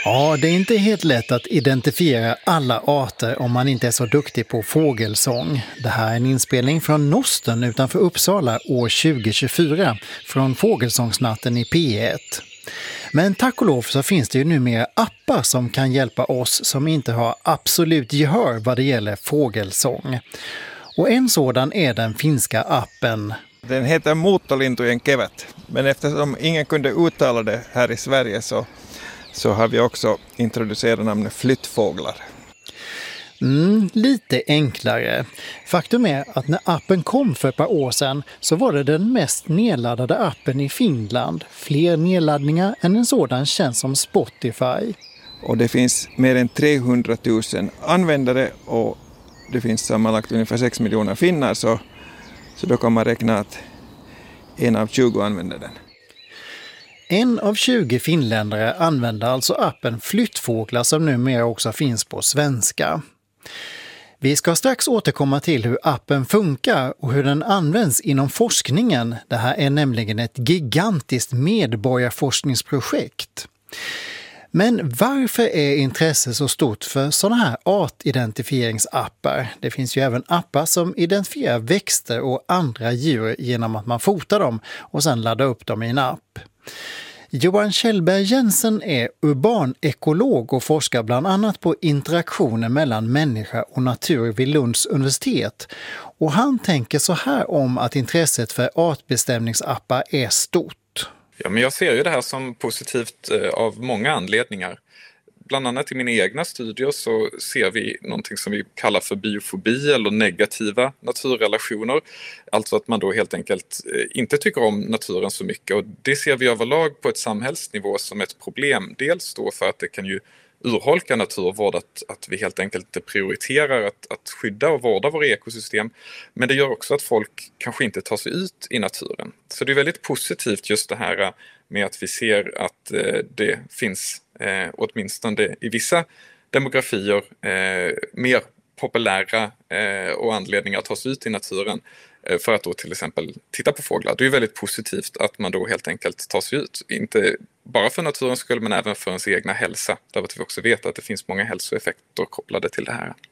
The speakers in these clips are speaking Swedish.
Ja, det är inte helt lätt att identifiera alla arter om man inte är så duktig på fågelsång. Det här är en inspelning från Nosten utanför Uppsala år 2024 från Fågelsångsnatten i P1. Men tack och lov så finns det ju numera appar som kan hjälpa oss som inte har absolut gehör vad det gäller fågelsång. Och en sådan är den finska appen. Den heter Muuttolintujen kevät, men eftersom ingen kunde uttala det här i Sverige så har vi också introducerat namnet flyttfåglar. Lite enklare. Faktum är att när appen kom för ett par år sedan så var det den mest nedladdade appen i Finland. Fler nedladdningar än en sådan tjänst som Spotify. Och det finns mer än 300 000 användare och det finns sammanlagt ungefär 6 miljoner finnar så då kan man räkna att 1 av 20 använder den. 1 av 20 finländare använder alltså appen Flyttfåglar som numera också finns på svenska. Vi ska strax återkomma till hur appen funkar och hur den används inom forskningen. Det här är nämligen ett gigantiskt medborgarforskningsprojekt. Men varför är intresset så stort för sådana här artidentifieringsappar? Det finns ju även appar som identifierar växter och andra djur genom att man fotar dem och sedan laddar upp dem i en app. Johan Kjellberg Jensen är urban ekolog och forskar bland annat på interaktioner mellan människa och natur vid Lunds universitet. Och han tänker så här om att intresset för artbestämningsappar är stort. Ja, men jag ser ju det här som positivt av många anledningar. Bland annat i mina egna studier så ser vi någonting som vi kallar för biofobi eller negativa naturrelationer. Alltså att man då helt enkelt inte tycker om naturen så mycket. Och det ser vi överlag på ett samhällsnivå som ett problem. Dels då för att det kan ju urholka naturvård, att vi helt enkelt inte prioriterar att skydda och vårda våra ekosystem. Men det gör också att folk kanske inte tar sig ut i naturen. Så det är väldigt positivt just det här med att vi ser att det finns åtminstone i vissa demografier mer populära och anledningar att ta sig ut i naturen för att då till exempel titta på fåglar. Det är väldigt positivt att man då helt enkelt tar sig ut. Inte bara för naturens skull men även för ens egna hälsa. Därför att vi också vet att det finns många hälsoeffekter kopplade till det här.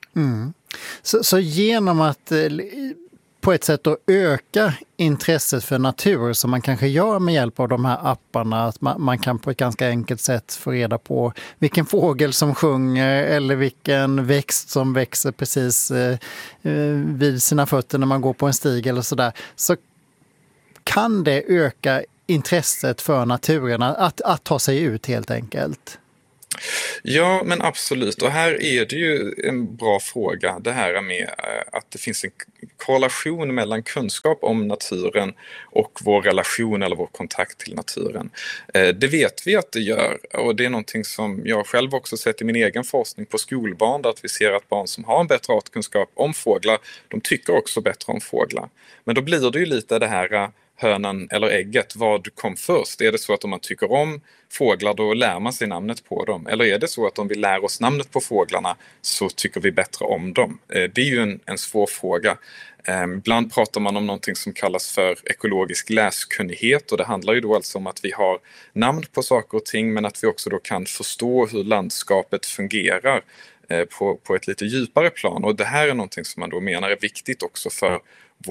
Så genom att på ett sätt att öka intresset för natur som man kanske gör med hjälp av de här apparna, att man kan på ett ganska enkelt sätt få reda på vilken fågel som sjunger eller vilken växt som växer precis vid sina fötter när man går på en stig eller sådär, så kan det öka intresset för naturen att ta sig ut helt enkelt. Ja, men absolut. Och här är det ju en bra fråga, det här med att det finns en korrelation mellan kunskap om naturen och vår relation eller vår kontakt till naturen. Det vet vi att det gör, och det är någonting som jag själv också sett i min egen forskning på skolbarn, att vi ser att barn som har en bättre artkunskap om fåglar, de tycker också bättre om fåglar. Men då blir det ju lite det här hönan eller ägget, vad kom först? Är det så att om man tycker om fåglar då lär man sig namnet på dem? Eller är det så att om vi lär oss namnet på fåglarna så tycker vi bättre om dem? Det är ju en svår fråga. Ibland pratar man om någonting som kallas för ekologisk läskunnighet, och det handlar ju då alltså om att vi har namn på saker och ting men att vi också då kan förstå hur landskapet fungerar på ett lite djupare plan. Och det här är någonting som man då menar är viktigt också för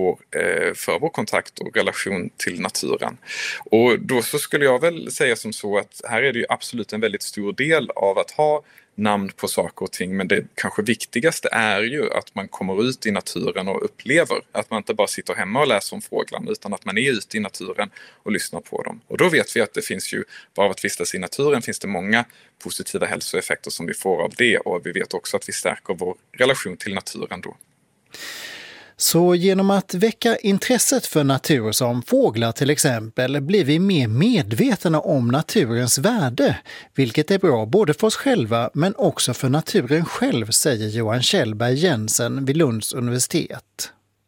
vår kontakt och relation till naturen. Och då så skulle jag väl säga som så att här är det ju absolut en väldigt stor del av att ha namn på saker och ting, men det kanske viktigaste är ju att man kommer ut i naturen och upplever att man inte bara sitter hemma och läser om fåglarna utan att man är ute i naturen och lyssnar på dem. Och då vet vi att det finns ju, bara av att vistas i naturen finns det många positiva hälsoeffekter som vi får av det, och vi vet också att vi stärker vår relation till naturen då. Så genom att väcka intresset för natur som fåglar till exempel blir vi mer medvetna om naturens värde, vilket är bra både för oss själva men också för naturen själv, säger Johan Kjellberg Jensen vid Lunds universitet.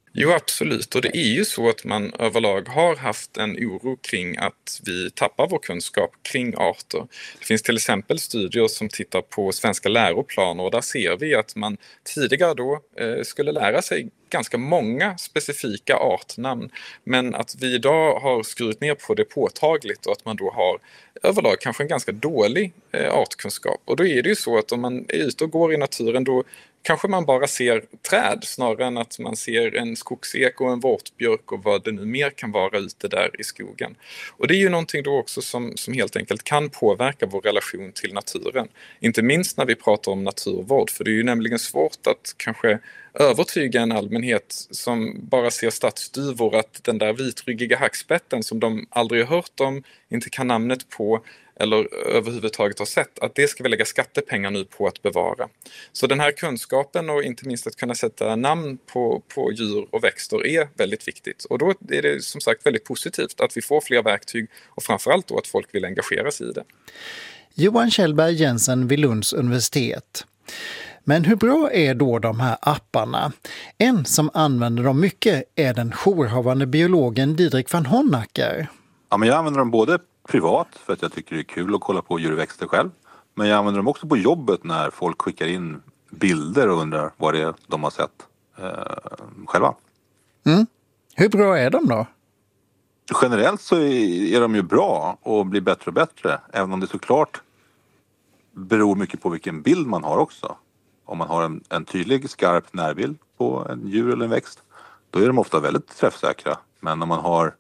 Jo, absolut. Och det är ju så att man överlag har haft en oro kring att vi tappar vår kunskap kring arter. Det finns till exempel studier som tittar på svenska läroplaner och där ser vi att man tidigare då skulle lära sig ganska många specifika artnamn, men att vi idag har skurit ner på det påtagligt och att man då har överlag kanske en ganska dålig artkunskap. Och då är det ju så att om man är ute och går i naturen, då kanske man bara ser träd snarare än att man ser en skogsek och en vårtbjörk och vad det nu mer kan vara ute där i skogen. Och det är ju någonting då också som helt enkelt kan påverka vår relation till naturen. Inte minst när vi pratar om naturvård, för det är ju nämligen svårt att kanske övertyga en allmänhet som bara ser stadsduvor att den där vitryggiga hackspetten som de aldrig har hört om, inte kan namnet på eller överhuvudtaget har sett, att det ska vi lägga skattepengar nu på att bevara. Så den här kunskapen och inte minst att kunna sätta namn på djur och växter är väldigt viktigt. Och då är det som sagt väldigt positivt att vi får fler verktyg och framförallt då att folk vill engagera sig i det. Johan Kjellberg Jensen vid Lunds universitet. Men hur bra är då de här apparna? En som använder dem mycket är den jourhavande biologen Didrik van Honacker. Ja, men jag använder dem både privat för att jag tycker det är kul att kolla på djur och växter själv. Men jag använder dem också på jobbet när folk skickar in bilder och undrar vad det är de har sett själva. Mm. Hur bra är de då? Generellt så är de ju bra och blir bättre och bättre. Även om det såklart beror mycket på vilken bild man har också. Om man har en tydlig, skarp närbild på en djur eller en växt, då är de ofta väldigt träffsäkra. Men om man har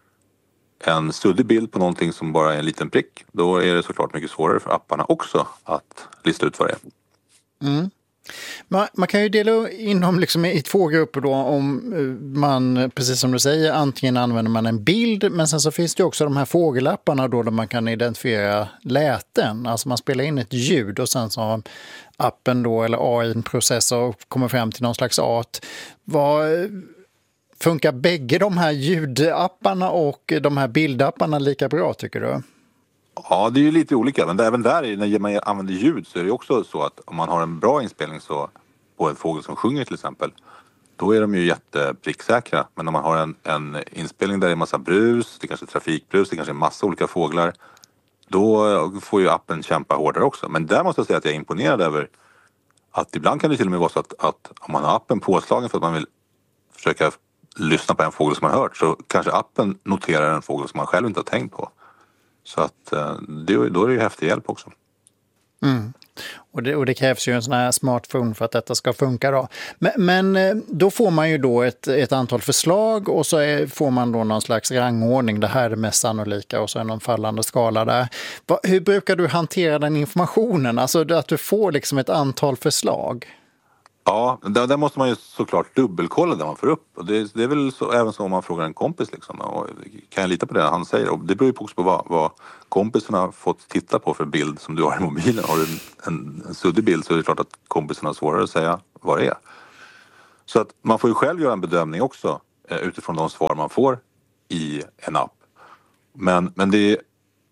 en suddig bild på någonting som bara är en liten prick, då är det såklart mycket svårare för apparna också att lista ut vad det är. Mm. Man kan ju dela in dem liksom i två grupper då, om man, precis som du säger, antingen använder man en bild, men sen så finns det också de här fågelapparna då där man kan identifiera läten. Alltså man spelar in ett ljud och sen så har appen då, eller AI, en processor och kommer fram till någon slags art. Funkar bägge de här ljudapparna och de här bildapparna lika bra, tycker du? Ja, det är ju lite olika, men även där när man använder ljud så är det också så att om man har en bra inspelning så på en fågel som sjunger till exempel, då är de ju jättepricksäkra. Men om man har en inspelning där det är en massa brus, det kanske är trafikbrus, det kanske är en massa olika fåglar, då får ju appen kämpa hårdare också. Men där måste jag säga att jag är imponerad över att ibland kan det till och med vara så att om man har appen påslagen för att man vill försöka lyssna på en fågel som man hört, så kanske appen noterar en fågel som man själv inte har tänkt på. Så att då är det ju häftig hjälp också. Mm. Och det krävs ju en sån här smartphone för att detta ska funka då. Men då får man ju då ett antal förslag och så får man då någon slags rangordning. Det här är det mest sannolika och så är någon fallande skala där. Hur brukar du hantera den informationen? Alltså att du får liksom ett antal förslag. Ja, där måste man ju såklart dubbelkolla det man får upp. Och det är väl så, även så om man frågar en kompis liksom. Och kan jag lita på det han säger? Och det beror ju också på vad kompisen har fått titta på för bild som du har i mobilen. Har du en suddig bild så är det klart att kompisen har svårare att säga vad det är. Så att man får ju själv göra en bedömning också utifrån de svar man får i en app. Men det är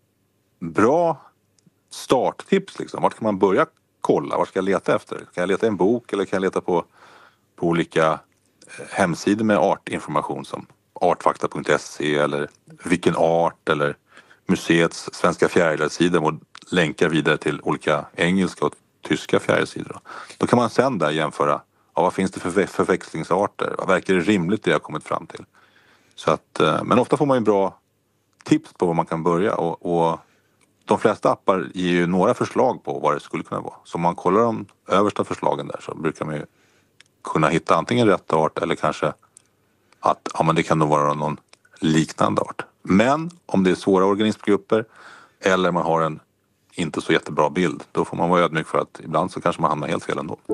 bra starttips liksom. Vart kan man börja kolla? Vad ska jag leta efter? Kan jag leta i en bok eller kan jag leta på olika hemsidor med artinformation som artfakta.se eller vilken art eller museets svenska fjärilssidor och länkar vidare till olika engelska och tyska fjärilsidor. Då kan man sedan där jämföra vad finns det för förväxlingsarter? Vad verkar det rimligt det jag har kommit fram till? Så att, men ofta får man ju bra tips på var man kan börja och de flesta appar ger ju några förslag på vad det skulle kunna vara. Så om man kollar de översta förslagen där så brukar man ju kunna hitta antingen rätt art eller kanske att men det kan nog vara någon liknande art. Men om det är svåra organismgrupper eller man har en inte så jättebra bild, då får man vara ödmjuk för att ibland så kanske man hamnar helt fel ändå.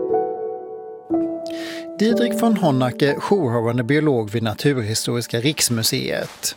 Didrik van Honacker, jourhavande biolog vid Naturhistoriska riksmuseet.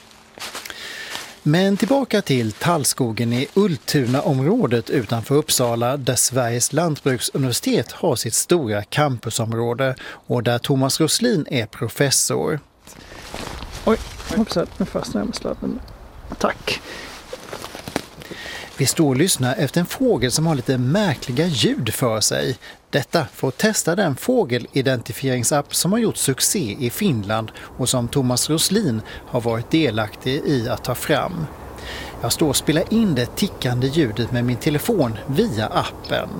Men tillbaka till tallskogen i Ultuna-området utanför Uppsala där Sveriges lantbruksuniversitet har sitt stora campusområde och där Thomas Roslin är professor. Oj, hoppsan, nu fastnar jag med sladden. Tack. Vi står och lyssnar efter en fågel som har lite märkliga ljud för sig. Detta för att testa den fågelidentifieringapp som har gjort succé i Finland och som Thomas Roslin har varit delaktig i att ta fram. Jag står och spelar in det tickande ljudet med min telefon via appen.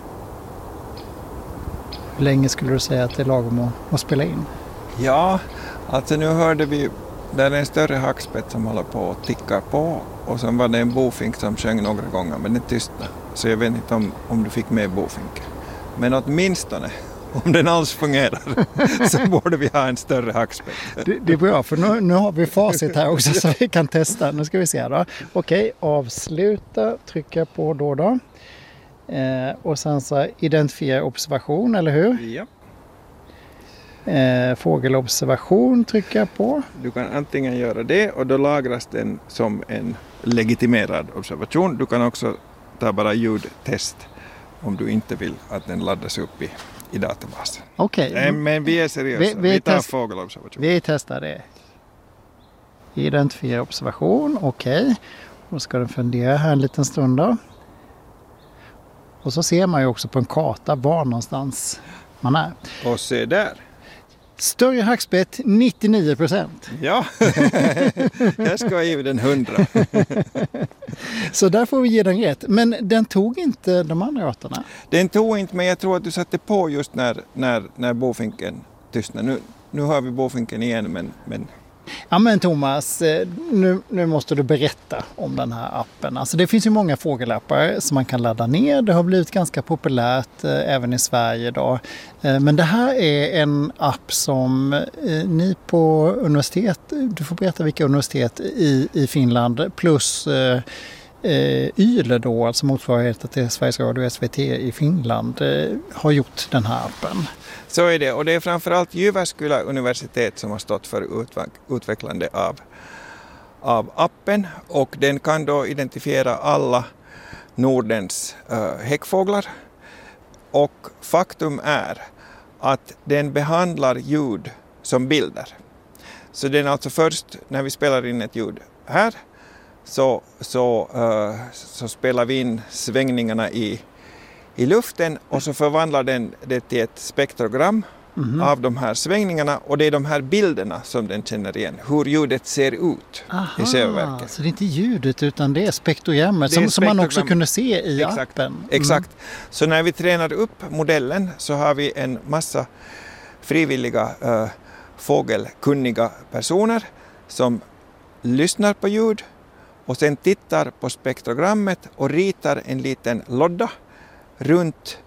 Hur länge skulle du säga att det är lagom att spela in? Ja, alltså nu hörde vi, där är en större hackspett som håller på och tickar på, och sen var det en bofink som sjöng några gånger, men det tystnade. Så jag vet inte om du fick med bofinken. Men åtminstone, om den alls fungerar, så borde vi ha en större hackspett. Det är bra, för nu har vi facit här också så vi kan testa. Nu ska vi se då. Okej, avsluta, trycka på då. Och sen så identifiera observation, eller hur? Ja. Fågelobservation trycker jag på. Du kan antingen göra det och då lagras den som en legitimerad observation. Du kan också ta bara ljudtest om du inte vill att den laddas upp i databasen. Okej. Men vi är seriösa. Vi tar fågelobservation. Vi testar det. Identifiera observation, okej. Och ska den fundera här en liten stund då. Och så ser man ju också på en karta var någonstans man är. Och se där. Större hackspett 99%. Ja, jag ska ge den 100. Så där får vi ge den rätt. Men den tog inte de andra arterna? Den tog inte, men jag tror att du satte på just när bofinken tystnade. Nu har vi bofinken igen, men... Ja men Thomas, nu måste du berätta om den här appen. Alltså det finns ju många fågelappar som man kan ladda ner. Det har blivit ganska populärt även i Sverige idag. Men det här är en app som ni på universitet, du får berätta vilka universitet i Finland plus YLE då, alltså motsvarigheten till Sveriges Radio och SVT i Finland, har gjort den här appen. Så är det, och det är framförallt Jyväskylä universitet som har stått för utvecklande av appen, och den kan då identifiera alla Nordens häckfåglar, och faktum är att den behandlar ljud som bilder. Så den alltså först när vi spelar in ett ljud här så spelar vi in svängningarna i luften, och så förvandlar den det till ett spektrogram av de här svängningarna, och det är de här bilderna som den känner igen, hur ljudet ser ut. I själva verket. Så det är inte ljudet utan det är spektrogrammet som man också kunde se i appen. Exakt. Så när vi tränar upp modellen så har vi en massa frivilliga fågelkunniga personer som lyssnar på ljud och sen tittar på spektrogrammet och ritar en liten lodda runt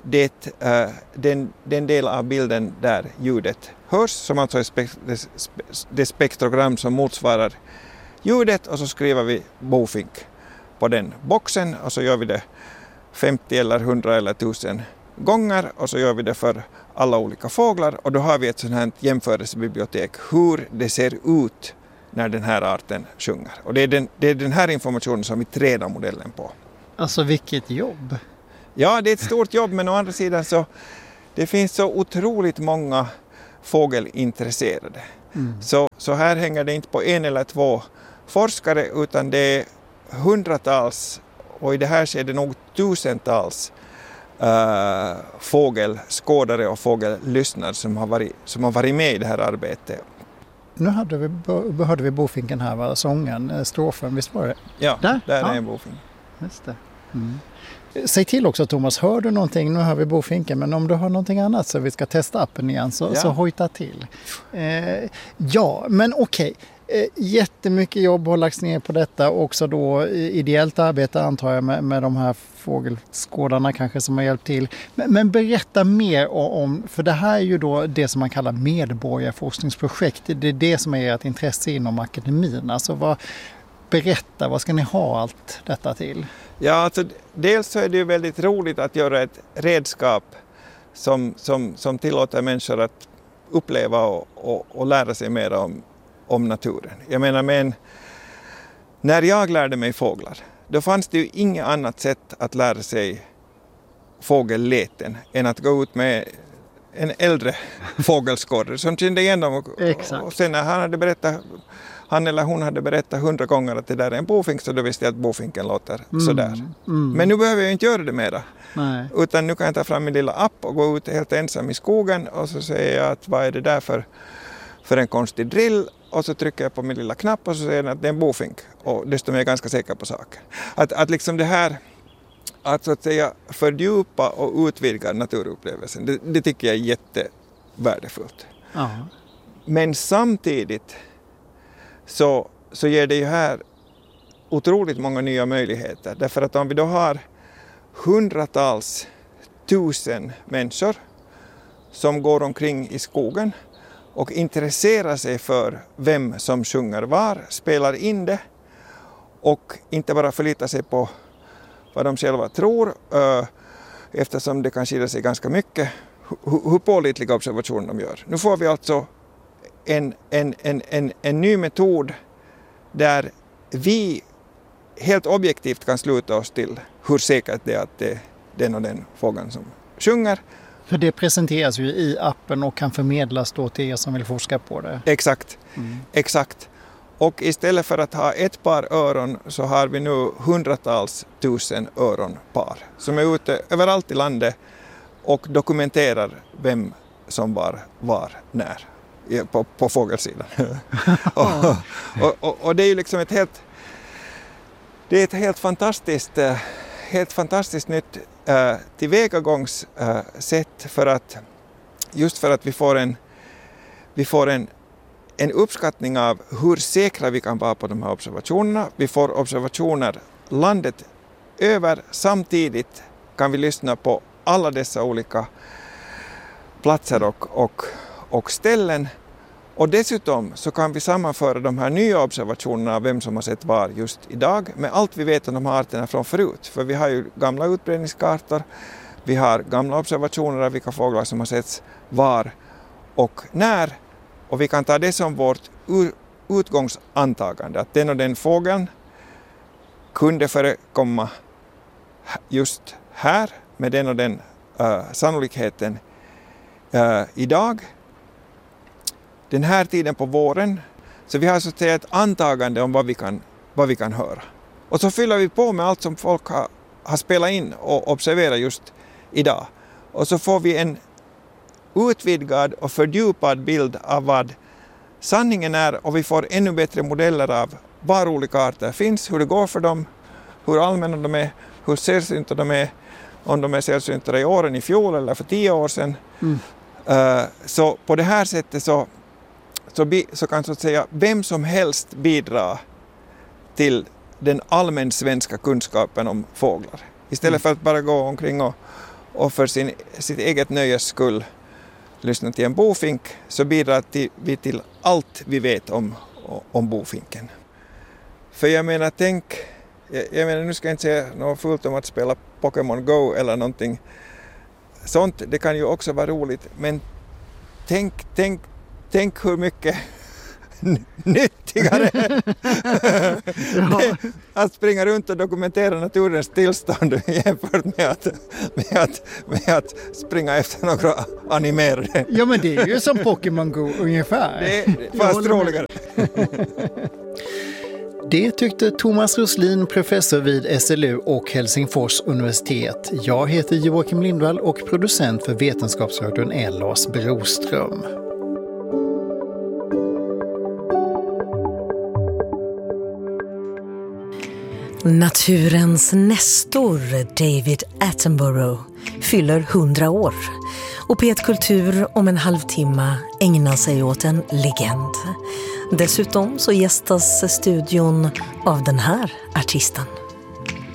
den del av bilden där ljudet hörs, som alltså är det spektrogram som motsvarar ljudet, och så skriver vi bofink på den boxen, och så gör vi det 50 eller 100 eller 1000 gånger, och så gör vi det för alla olika fåglar, och då har vi ett sådant här jämförelsebibliotek hur det ser ut när den här arten sjunger. Och det är den här informationen som vi tränar modellen på. Alltså vilket jobb! Ja, det är ett stort jobb, men å andra sidan så det finns så otroligt många fågelintresserade. Så här hänger det inte på en eller två forskare, utan det är hundratals, och i det här ser det nog tusentals fågelskådare och fågellyssnare som har varit med i det här arbetet. Nu hörde vi bofinken här, var sången, strofen, visst var det? Ja, där är en bofink. Just det. Säg till också Thomas, hör du någonting? Nu hör vi bofinken, men om du har någonting annat så vi ska testa appen igen så hojta till. Men okej. Jättemycket jobb har lagts ner på detta, också då ideellt arbete antar jag med de här fågelskådarna kanske som har hjälpt till. Men berätta mer om, för det här är ju då det som man kallar medborgarforskningsprojekt. Det är det som är ert intresse inom akademin. Alltså berätta, vad ska ni ha allt detta till? Ja, alltså dels så är det ju väldigt roligt att göra ett redskap som tillåter människor att uppleva och lära sig mer om naturen. Jag menar, när jag lärde mig fåglar, då fanns det ju inget annat sätt att lära sig fågelläten än att gå ut med en äldre fågelskådare som kände igen dem. Och sen när han hade berättat han eller hon hade berättat 100 gånger att det där är en bofink, så då visste jag att bofinken låter sådär. Men nu behöver jag inte göra det mera. Nej. Utan nu kan jag ta fram min lilla app och gå ut helt ensam i skogen och så säger jag att vad är det där för en konstig drill, och så trycker jag på min lilla knapp och så säger den att det är en bofink, och desto mer är jag ganska säker på saken. Att liksom det här, att så att säga fördjupa och utvidga naturupplevelsen, det tycker jag är jättevärdefullt. Ja. Men samtidigt så ger det ju här otroligt många nya möjligheter. Därför att om vi då har hundratals tusen människor som går omkring i skogen och intresserar sig för vem som sjunger var, spelar in det och inte bara förlitar sig på vad de själva tror, eftersom det kan skilja sig ganska mycket hur pålitliga observationer de gör. Nu får vi alltså en ny metod där vi helt objektivt kan sluta oss till hur säkert det är att det är den och den fågeln som sjunger. För det presenteras ju i appen och kan förmedlas då till er som vill forska på det. Exakt, exakt. Och istället för att ha ett par öron så har vi nu hundratals tusen öronpar som är ute överallt i landet och dokumenterar vem som var när på fågelsidan. och det är ju liksom ett helt fantastiskt nytt tillvägagångssätt för att vi får en uppskattning av hur säkra vi kan vara på de här observationerna. Vi får observationer landet över, samtidigt kan vi lyssna på alla dessa olika platser och ställen. Och dessutom så kan vi sammanföra de här nya observationerna av vem som har sett var just idag med allt vi vet om de här arterna från förut. För vi har ju gamla utbredningskartor, vi har gamla observationer av vilka fåglar som har setts var och när. Och vi kan ta det som vårt utgångsantagande, att den och den fågeln kunde förekomma just här med den och den sannolikheten idag. Den här tiden på våren, så vi har så att säga ett antagande om vad vi kan höra. Och så fyller vi på med allt som folk har spelat in och observerat just idag. Och så får vi en utvidgad och fördjupad bild av vad sanningen är, och vi får ännu bättre modeller av var olika arter finns, hur det går för dem, hur allmänna de är, hur sällsynta de är, om de är sällsynta i år än i fjol eller för 10 år sedan. Så på det här sättet så kan så att säga vem som helst bidra till den allmän svenska kunskapen om fåglar. Istället för att bara gå omkring och för sitt eget nöjes skull lyssna till en bofink, så bidrar vi till allt vi vet om bofinken. För jag menar, nu ska jag inte säga något fullt om att spela Pokémon Go eller någonting sånt. Det kan ju också vara roligt, men tänk hur mycket nyttigare att springa runt och dokumentera naturens tillstånd jämfört med att springa efter några animerade. Ja, men det är ju som Pokémon Go ungefär. Det är fast roligare. Det tyckte Thomas Roslin, professor vid SLU och Helsingfors universitet. Jag heter Joakim Lindvall och producent för Vetenskapsradion är Lars Broström. Naturens nestor David Attenborough fyller 100 år och P1 Kultur om en halvtimme ägnar sig åt en legend. Dessutom så gästas studion av den här artisten.